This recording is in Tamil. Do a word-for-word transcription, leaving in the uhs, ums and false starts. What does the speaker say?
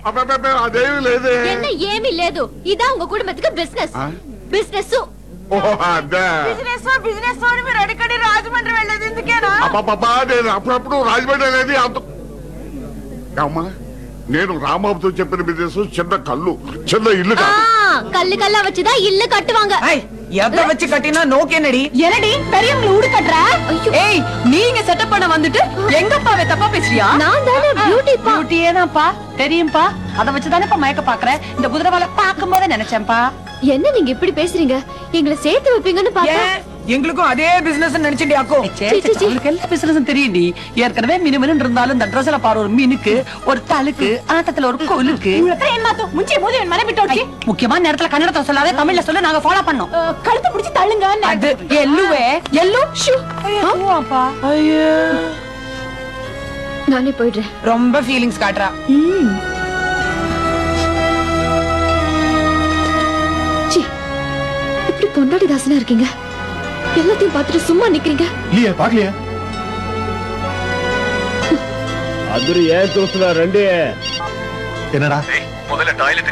అదేమి లేదు. என்ன ఏమీ లేదు. ఇదా உங்க కుటుంబத்துக்கு బిజినెస్. బిజినెస్. బిజినెస్ బిజినెస్ అని మీరు అడిగడి రాజమండ్రి వెళ్ళేది ఎందుకేనా? అబ్బబ్బా నేను అప్పుడప్పుడు రాజమండ్రి అనేది అంత అమ్మా నేను రామబాబుతో చెప్పిన బిజినెస్ చిన్న కళ్ళు చిన్న ఇల్లు కాదు. கல்லு கல்லா வச்சுதா இல்ல கட்டுவாங்க. எதை வச்சு கட்டினா நோக்கேனடி என்னடி பெரியவங்களை ஊடு கட்டுற? ஏய் நீங்க செட்டப் பண்ண வந்துட்டு எங்க அப்பாவை தப்பா பேசுறியா? நான் தானே பியூட்டி பா. பியூட்டியே தான்ப்பா தெரியும்பா. அத வச்சு தானே இப்ப மயக்க பாக்குறேன். இந்த குதிரவால பாக்கும் போதே நினைச்சேன்ப்பா. என்ன நீங்க இப்படி பேசுறீங்க? எங்களை சேர்த்து வைப்பீங்கன்னு பார்த்தா எங்களுக்கும் அதே பிசினஸ் நினைச்சிட்டு அக்கோ. உங்களுக்கு எல்லா பிசினஸும் தெரியும்டி. ஏற்கனவே மினு மினு இருந்தாலும் இந்த ட்ரெஸ்ல பாரு ஒரு மீனுக்கு ஒரு தலுக்கு ஆட்டத்துல ஒரு கொலுக்கு முக்கியமான நேரத்துல கன்னடத்தை சொல்லாத தமிழ்ல சொல்ல நாங்க ஃபாலோ பண்ணோம். கழுத்து பிடிச்சு தள்ளுங்க. அது எல்லுவே எல்லு ஷூ. அப்பா ஐயோ நானே போயிடுறேன். ரொம்ப ஃபீலிங்ஸ் காட்றா. சி இப்படி பொண்டாடி தாசனா இருக்கீங்க. எல்லாத்தையும் பார்த்துட்டு சும்மா நிக்கிறீங்க. இல்லையா பாக்கலையா? அதுரு ஏன் தோசுனா ரெண்டு என்னடா முதல்ல டாய்லெட்